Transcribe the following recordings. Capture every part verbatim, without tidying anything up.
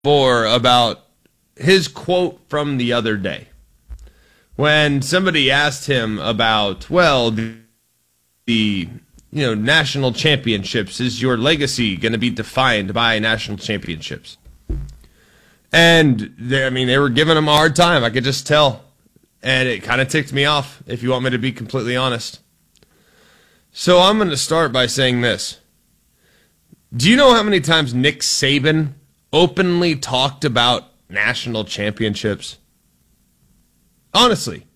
DeBoer about his quote from the other day. When somebody asked him about, well, the, the you know national championships, is your legacy going to be defined by national championships? And they, I mean, they were giving him a hard time. I could just tell, and it kind of ticked me off, if you want me to be completely honest. So I'm going to start by saying this. Do you know how many times Nick Saban openly talked about national championships? Honestly.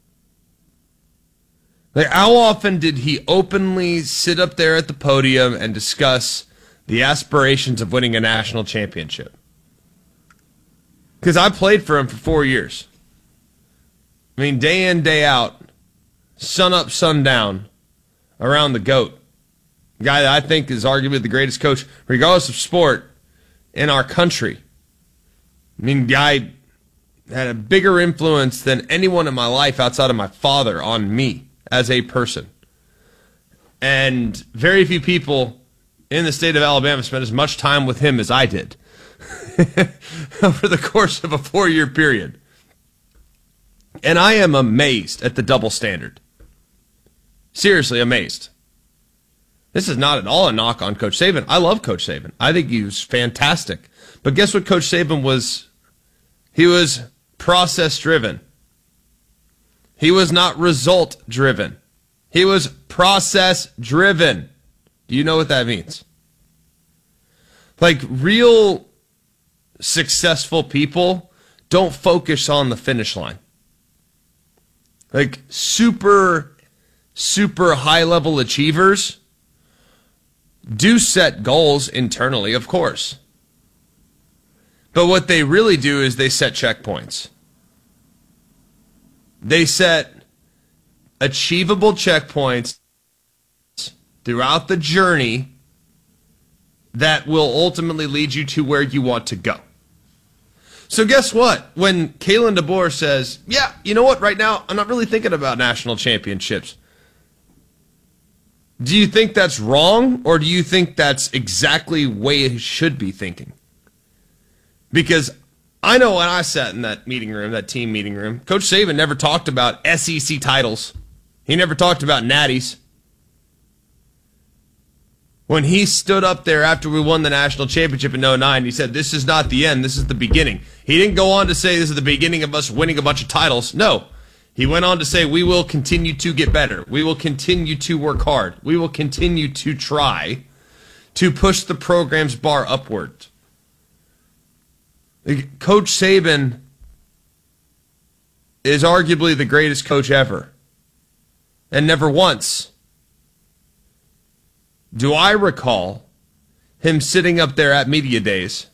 Like, how often did he openly sit up there at the podium and discuss the aspirations of winning a national championship? Because I played for him for four years. I mean, day in, day out, sun up, sun down, around the GOAT. A guy that I think is arguably the greatest coach, regardless of sport, in our country. I mean, guy had a bigger influence than anyone in my life outside of my father on me as a person. And very few people in the state of Alabama spent as much time with him as I did over the course of a four-year period. And I am amazed at the double standard. Seriously amazed. This is not at all a knock on Coach Saban. I love Coach Saban. I think he was fantastic. But guess what Coach Saban was? He was process-driven. He was not result-driven. He was process-driven. Do you know what that means? Like, real successful people don't focus on the finish line. Like, super, super high-level achievers do set goals internally, of course. But what they really do is they set checkpoints. They set achievable checkpoints throughout the journey that will ultimately lead you to where you want to go. So guess what? When Kalen DeBoer says, yeah, you know what, right now, I'm not really thinking about national championships. Do you think that's wrong, or do you think that's exactly the way it should be thinking? Because I know when I sat in that meeting room, that team meeting room, Coach Saban never talked about S E C titles. He never talked about natties. When he stood up there after we won the national championship in oh nine, he said, this is not the end, this is the beginning. He didn't go on to say this is the beginning of us winning a bunch of titles. No. He went on to say, we will continue to get better. We will continue to work hard. We will continue to try to push the program's bar upward. Coach Saban is arguably the greatest coach ever. And never once do I recall him sitting up there at media days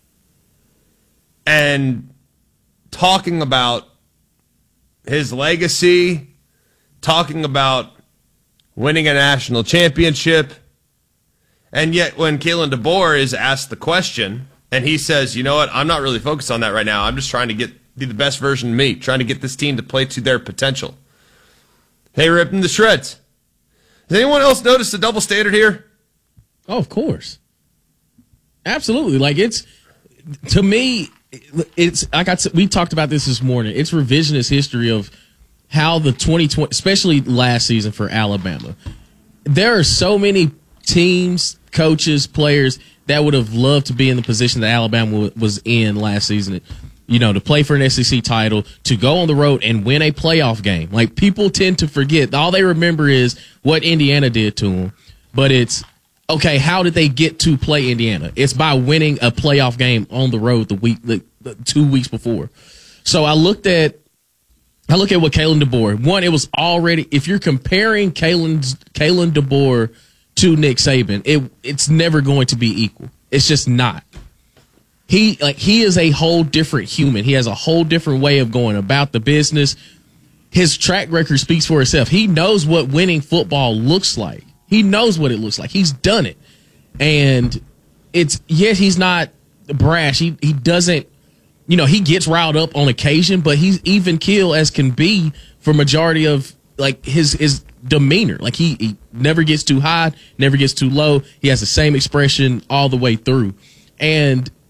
and talking about his legacy, talking about winning a national championship. And yet when Kalen DeBoer is asked the question, and he says, you know what, I'm not really focused on that right now. I'm just trying to get be the best version of me, trying to get this team to play to their potential. They rip him to shreds. Has anyone else noticed the double standard here? Oh, of course. Absolutely. Like, it's, to me, it's like I we talked about this this morning. It's revisionist history of how the twenty twenty, especially last season for Alabama. There are so many teams, coaches, players that would have loved to be in the position that Alabama was in last season. You know, to play for an S E C title, to go on the road and win a playoff game. Like, people tend to forget. All they remember is what Indiana did to them. But it's, okay, how did they get to play Indiana? It's by winning a playoff game on the road the week, the, the two weeks before. So I looked at, I look at what Kalen DeBoer. One, it was already, if you're comparing Kalen Kalen DeBoer to Nick Saban, it it's never going to be equal. It's just not. He like he is a whole different human. He has a whole different way of going about the business. His track record speaks for itself. He knows what winning football looks like. He knows what it looks like. He's done it. And it's, yes, he's not brash. He he doesn't, you know, he gets riled up on occasion, but he's even keel as can be for majority of like his his demeanor. Like he, he never gets too high, never gets too low. He has the same expression all the way through. And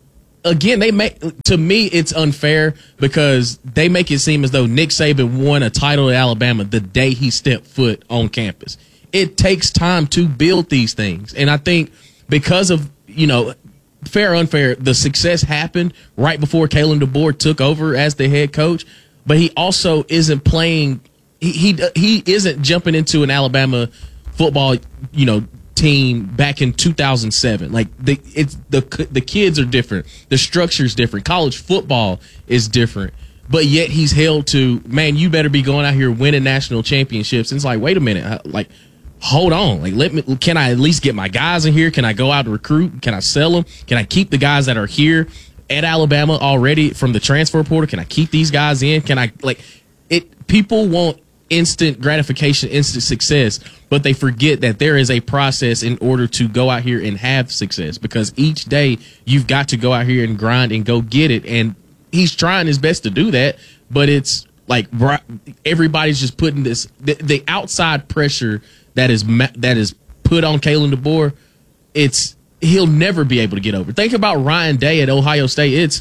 again, they make to me it's unfair because they make it seem as though Nick Saban won a title at Alabama the day he stepped foot on campus. It takes time to build these things, and I think because of you know, fair or unfair, the success happened right before Kalen DeBoer took over as the head coach, but he also isn't playing. He he, he isn't jumping into an Alabama football, you know. team back in two thousand seven. Like the it's the the kids are different, the structure's different, college football is different, but yet he's held to, man, you better be going out here winning national championships. And it's like, wait a minute, like hold on, like let me can I at least get my guys in here? Can I go out and recruit? Can I sell them? Can I keep the guys that are here at Alabama already from the transfer portal? Can I keep these guys in? Can I like it? People want instant gratification, instant success, but they forget that there is a process in order to go out here and have success, because each day you've got to go out here and grind and go get it. And he's trying his best to do that, but it's like everybody's just putting this the, the outside pressure that is that is put on Kalen DeBoer. It's he'll never be able to get over. Think about Ryan Day at Ohio State. It's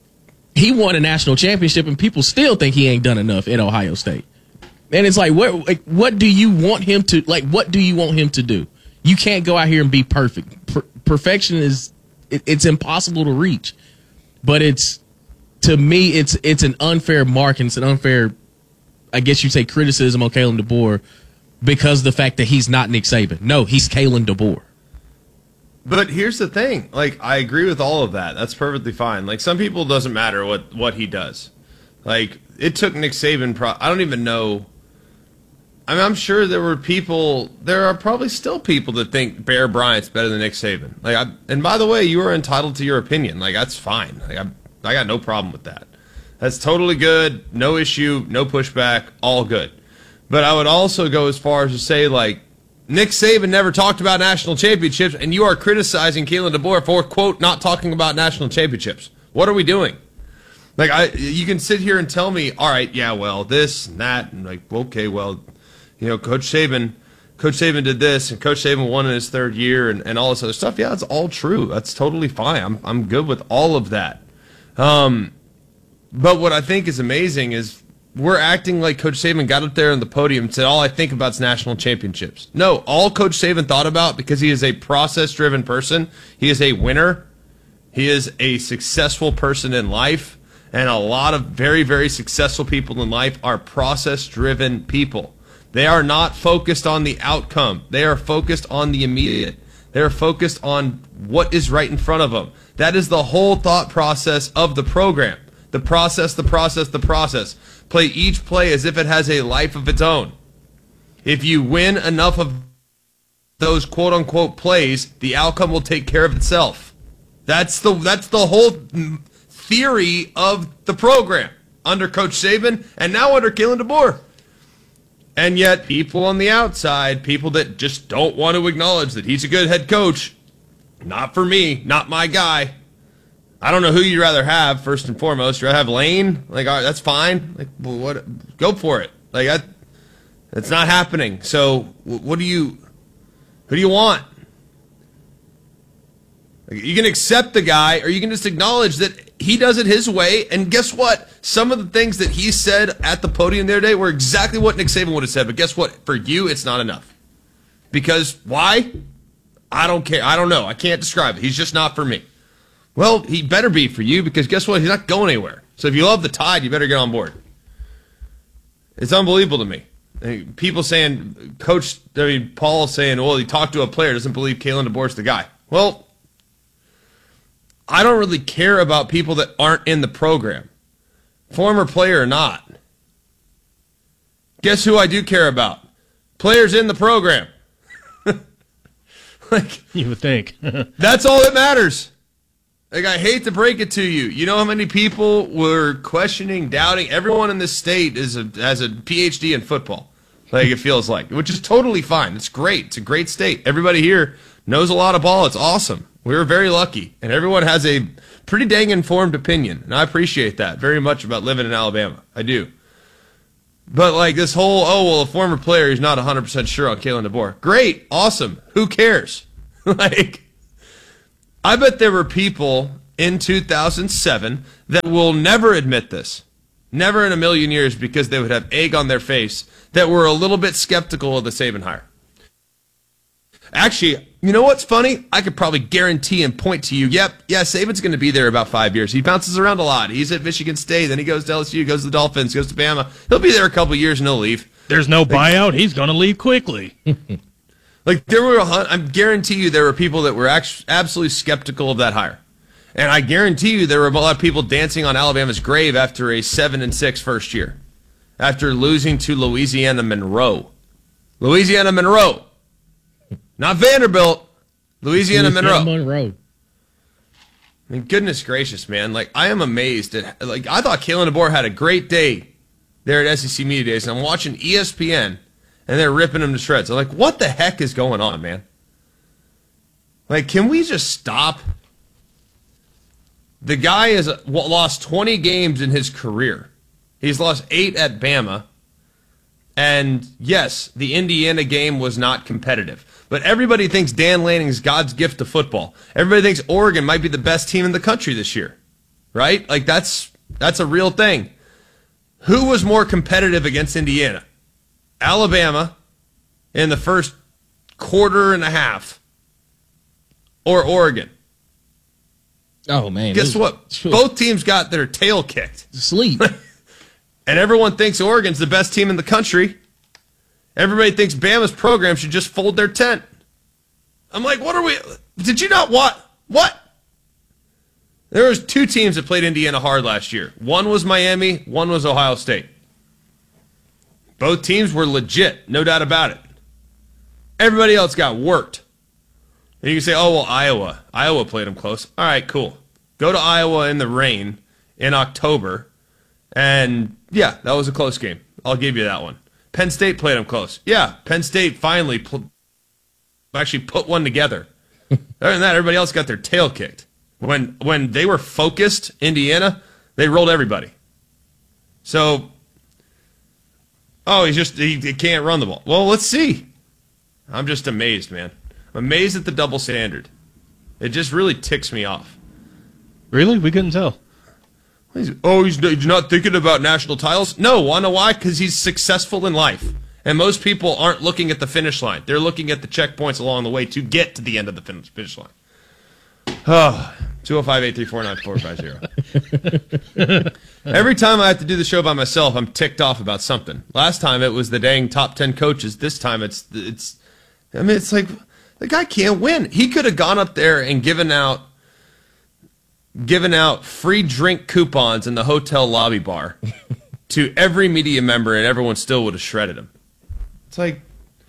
he won a national championship and people still think he ain't done enough at Ohio State. And it's like, what, like, what do you want him to, like, what do you want him to do? You can't go out here and be perfect. Per- perfection is, it, it's impossible to reach. But it's, to me, it's it's an unfair mark, and it's an unfair, I guess you'd say, criticism on Kalen DeBoer because of the fact that he's not Nick Saban. No, he's Kalen DeBoer. But here's the thing. Like, I agree with all of that. That's perfectly fine. Like, some people, it doesn't matter what, what he does. Like, it took Nick Saban, pro- I don't even know. I mean, I'm sure there were people, there are probably still people that think Bear Bryant's better than Nick Saban. Like, I, and by the way, you are entitled to your opinion. Like, that's fine. Like, I, I got no problem with that. That's totally good. No issue, no pushback, all good. But I would also go as far as to say, like, Nick Saban never talked about national championships, and you are criticizing Kalen DeBoer for, quote, not talking about national championships. What are we doing? Like, I, you can sit here and tell me, all right, yeah, well, this and that, and like, okay, well, you know, Coach Saban, Coach Saban did this, and Coach Saban won in his third year, and, and all this other stuff. Yeah, that's all true. That's totally fine. I'm I'm good with all of that. Um, but what I think is amazing is we're acting like Coach Saban got up there on the podium and said, all I think about is national championships. No, all Coach Saban thought about, because he is a process-driven person, he is a winner, he is a successful person in life, and a lot of very, very successful people in life are process-driven people. They are not focused on the outcome. They are focused on the immediate. They are focused on what is right in front of them. That is the whole thought process of the program. The process, the process, the process. Play each play as if it has a life of its own. If you win enough of those quote-unquote plays, the outcome will take care of itself. That's the that's the whole theory of the program under Coach Saban and now under Kalen DeBoer. And yet, people on the outside, people that just don't want to acknowledge that he's a good head coach, not for me, not my guy. I don't know who you'd rather have, first and foremost. You'd rather have Lane? Like, all right, that's fine. Like, well, what? Go for it. Like, I, it's not happening. So, what do you, who do you want? Like, you can accept the guy, or you can just acknowledge that he does it his way, and guess what? Some of the things that he said at the podium the other day were exactly what Nick Saban would have said, but guess what? For you, it's not enough. Because why? I don't care. I don't know. I can't describe it. He's just not for me. Well, he better be for you, because guess what? He's not going anywhere. So if you love the Tide, you better get on board. It's unbelievable to me. I mean, people saying, Coach, I mean, Paul saying, well, he talked to a player, doesn't believe Kalen DeBoer's the guy. Well, I don't really care about people that aren't in the program, former player or not. Guess who I do care about? Players in the program. Like, you would think. That's all that matters. Like, I hate to break it to you. You know how many people were questioning, doubting? Everyone in this state is a, has a P H D in football. Like, it feels like, which is totally fine. It's great. It's a great state. Everybody here knows a lot of ball. It's awesome. We were very lucky, and everyone has a pretty dang informed opinion, and I appreciate that very much about living in Alabama. I do. But, like, this whole, oh, well, a former player who's not one hundred percent sure on Kalen DeBoer. Great. Awesome. Who cares? Like, I bet there were people in two thousand seven that will never admit this. Never in a million years, because they would have egg on their face, that were a little bit skeptical of the Saban hire. Actually, you know what's funny? I could probably guarantee and point to you, yep, yeah, Saban's going to be there about five years. He bounces around a lot. He's at Michigan State, then he goes to L S U, goes to the Dolphins, goes to Bama. He'll be there a couple years and he'll leave. There's no buyout. He's going to leave quickly. Like, there were, a, I guarantee you there were people that were actually absolutely skeptical of that hire. And I guarantee you there were a lot of people dancing on Alabama's grave after a seven and six first year, after losing to Louisiana Monroe. Louisiana Monroe. Not Vanderbilt. Louisiana, Louisiana Monroe. Monroe. I mean, goodness gracious, man. Like, I am amazed at, like, I thought Kalen DeBoer had a great day there at S E C Media Days, and I'm watching E S P N, and they're ripping him to shreds. I'm like, what the heck is going on, man? Like, can we just stop? The guy has lost twenty games in his career. He's lost eight at Bama. And yes, the Indiana game was not competitive. But everybody thinks Dan Lanning's God's gift to football. Everybody thinks Oregon might be the best team in the country this year. Right? Like, that's that's a real thing. Who was more competitive against Indiana? Alabama in the first quarter and a half, or Oregon? Oh, man. Guess what? Both teams got their tail kicked. Sleep. And everyone thinks Oregon's the best team in the country. Everybody thinks Bama's program should just fold their tent. I'm like, what are we? Did you not what? What? There was two teams that played Indiana hard last year. One was Miami, one was Ohio State. Both teams were legit, no doubt about it. Everybody else got worked. And you can say, oh, well, Iowa. Iowa played them close. All right, cool. Go to Iowa in the rain in October. And, yeah, that was a close game. I'll give you that one. Penn State played them close. Yeah, Penn State finally pl- actually put one together. Other than that, everybody else got their tail kicked. When when they were focused, Indiana, they rolled everybody. So, oh, he's just, he, he can't run the ball. Well, let's see. I'm just amazed, man. I'm amazed at the double standard. It just really ticks me off. Really? We couldn't tell. He's, oh, he's, he's not thinking about national titles? No, wanna know why? Because he's successful in life. And most people aren't looking at the finish line. They're looking at the checkpoints along the way to get to the end of the finish line. Oh, two oh five, eight three four, nine four five zero. Every time I have to do the show by myself, I'm ticked off about something. Last time it was the dang top ten coaches. This time it's, it's I mean, it's like, the guy can't win. He could have gone up there and given out given out free drink coupons in the hotel lobby bar to every media member, and everyone still would have shredded him. It's like,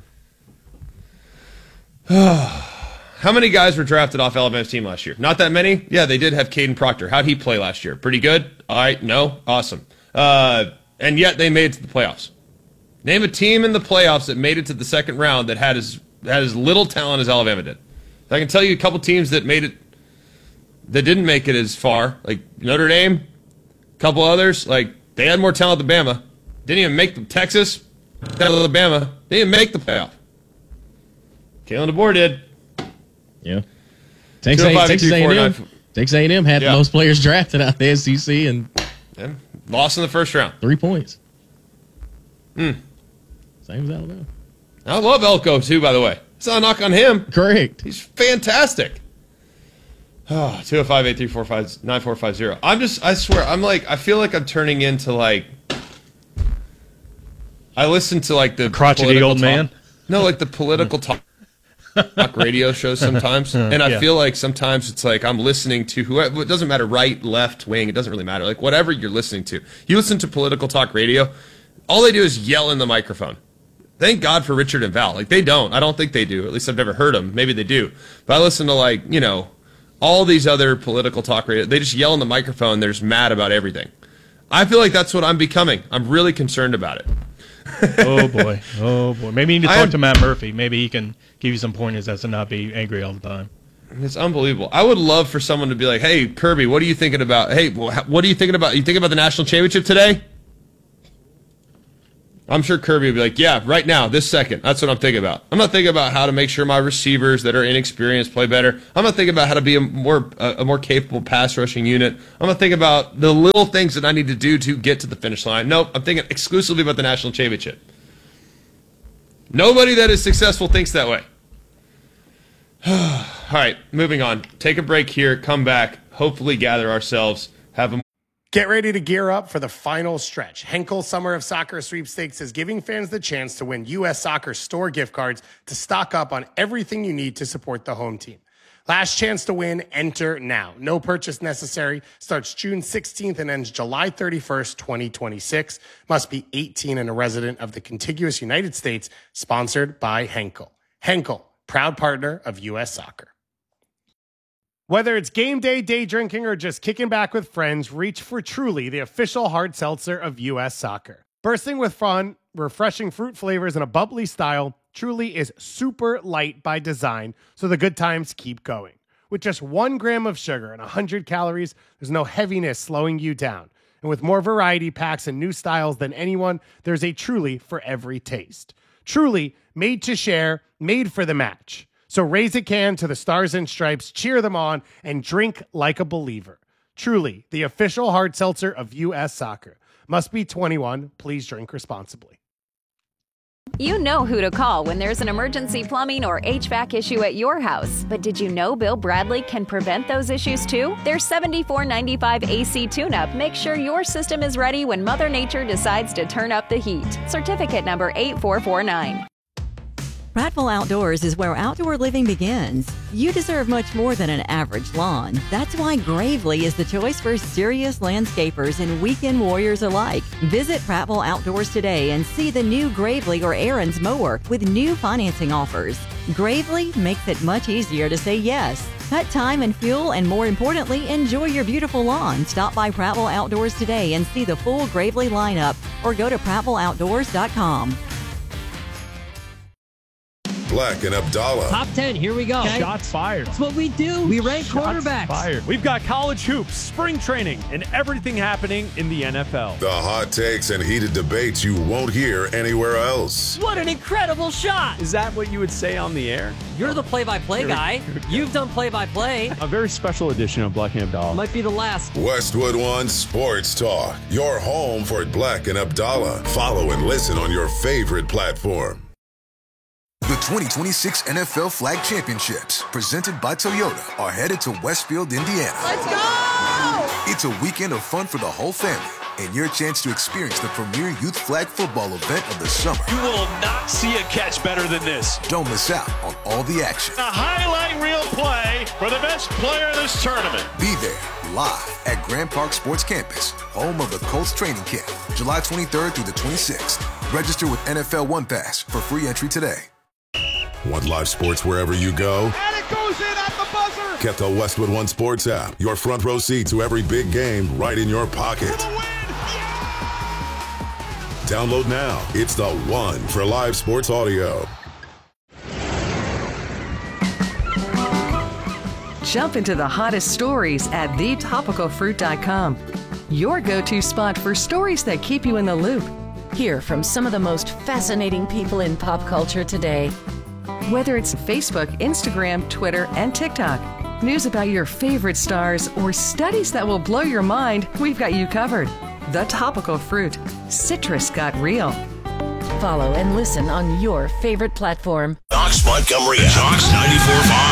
how many guys were drafted off Alabama's team last year? Not that many? Yeah, they did have Caden Proctor. How'd he play last year? Pretty good? All right, no? Awesome. Uh, and yet they made it to the playoffs. Name a team in the playoffs that made it to the second round that had as, had as little talent as Alabama did. I can tell you a couple teams that made it, that didn't make it as far, like Notre Dame, a couple others, like they had more talent than Bama. Didn't even make the Texas, Alabama, they didn't make the playoff. Kalen DeBoer did. Yeah. Texas A and M. Texas A and M had yeah. the most players drafted out of the S E C and yeah. lost in the first round. Three points. Hmm. Same as Alabama. I love Elko too, by the way. It's not a knock on him. Correct. He's fantastic. Oh, two oh five, eight three four, nine four five zero. I'm just, I swear, I'm like, I feel like I'm turning into like, I listen to like the crotchety old talk, man. No, like the political talk, talk radio shows sometimes. And I yeah. feel like sometimes it's like I'm listening to whoever, it doesn't matter, right, left, wing, it doesn't really matter. Like whatever you're listening to. You listen to political talk radio, all they do is yell in the microphone. Thank God for Richard and Val. Like they don't. I don't think they do. At least I've never heard them. Maybe they do. But I listen to like, you know, all these other political talk radio. They just yell in the microphone. They're just mad about everything. I feel like that's what I'm becoming. I'm really concerned about it. Oh, boy. Oh, boy. Maybe you need to I talk am, to Matt Murphy. Maybe he can give you some pointers as to not be angry all the time. It's unbelievable. I would love for someone to be like, hey, Kirby, what are you thinking about? Hey, what are you thinking about? You thinking about the national championship today? I'm sure Kirby would be like, yeah, right now, this second, that's what I'm thinking about. I'm not thinking about how to make sure my receivers that are inexperienced play better. I'm not thinking about how to be a more a, a more capable pass rushing unit. I'm not thinking about the little things that I need to do to get to the finish line. Nope, I'm thinking exclusively about the national championship. Nobody that is successful thinks that way. All right, moving on. Take a break here, come back, hopefully gather ourselves, have a Get ready to gear up for the final stretch. Henkel Summer of Soccer Sweepstakes is giving fans the chance to win U S Soccer store gift cards to stock up on everything you need to support the home team. Last chance to win, enter now. No purchase necessary. Starts June sixteenth and ends July thirty-first, twenty twenty-six. Must be eighteen and a resident of the contiguous United States. Sponsored by Henkel. Henkel, proud partner of U S Soccer. Whether it's game day, day drinking, or just kicking back with friends, reach for Truly, the official hard seltzer of U S Soccer. Bursting with fun, refreshing fruit flavors, and a bubbly style, Truly is super light by design, so the good times keep going. With just one gram of sugar and one hundred calories, there's no heaviness slowing you down. And with more variety packs and new styles than anyone, there's a Truly for every taste. Truly, made to share, made for the match. So raise a can to the Stars and Stripes, cheer them on, and drink like a believer. Truly, the official hard seltzer of U S Soccer. Must be twenty-one. Please drink responsibly. You know who to call when there's an emergency plumbing or H V A C issue at your house. But did you know Bill Bradley can prevent those issues too? Their seventy-four ninety-five A C tune-up makes sure your system is ready when Mother Nature decides to turn up the heat. Certificate number eight four four nine. Prattville Outdoors is where outdoor living begins. You deserve much more than an average lawn. That's why Gravely is the choice for serious landscapers and weekend warriors alike. Visit Prattville Outdoors today and see the new Gravely or Aaron's mower with new financing offers. Gravely makes it much easier to say yes. Cut time and fuel, and more importantly, enjoy your beautiful lawn. Stop by Prattville Outdoors today and see the full Gravely lineup, or go to prattville outdoors dot com. Black and Abdallah. Top ten, here we go. Okay. Shots fired. That's what we do. We rank Shots quarterbacks. Fired. We've got college hoops, spring training, and everything happening in the N F L. The hot takes and heated debates you won't hear anywhere else. What an incredible shot. Is that what you would say on the air? You're the play-by-play guy. You've done play-by-play. A very special edition of Black and Abdallah. Might be the last. Westwood One Sports Talk. Your home for Black and Abdallah. Follow and listen on your favorite platform. The twenty twenty-six N F L Flag Championships, presented by Toyota, are headed to Westfield, Indiana. Let's go! It's a weekend of fun for the whole family, and your chance to experience the premier youth flag football event of the summer. You will not see a catch better than this. Don't miss out on all the action. A highlight reel play for the best player in this tournament. Be there, live at Grand Park Sports Campus, home of the Colts training camp, July twenty-third through the twenty-sixth. Register with N F L One Pass for free entry today. Want live sports wherever you go? And it goes in at the buzzer! Get the Westwood One Sports app. Your front row seat to every big game right in your pocket. For the win! Yeah! Download now. It's the one for live sports audio. Jump into the hottest stories at the topical fruit dot com. Your go-to spot for stories that keep you in the loop. Hear from some of the most fascinating people in pop culture today. Whether it's Facebook, Instagram, Twitter, and TikTok, news about your favorite stars, or studies that will blow your mind, we've got you covered. The Topical Fruit. Citrus got real. Follow and listen on your favorite platform. Knox Montgomery. Knox ninety-four point five.